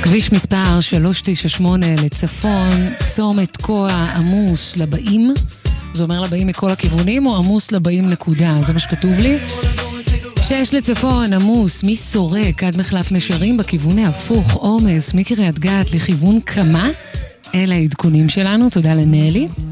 כביש מספר 398 לצפון, צומת תקוע עמוס לבאים, זה אומר לבאים מכל הכיוונים או עמוס לבאים נקודה, זה מה שכתוב לי. 6 לצפון עמוס מסורק עד מחלף נשרים בכיוון ההפוך, עומס מקריית גת לכיוון קמה. אלה העדכונים שלנו, תודה לנלי.